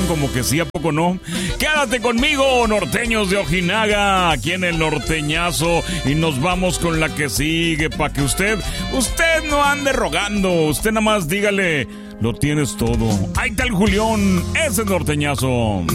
como que sí, ¿a poco no? Quédate conmigo, norteños de Ojinaga, aquí en el norteñazo, y nos vamos con la que sigue, para que usted no ande rogando, usted nada más dígale, lo tienes todo. Ahí está el Julián, ese norteñazo.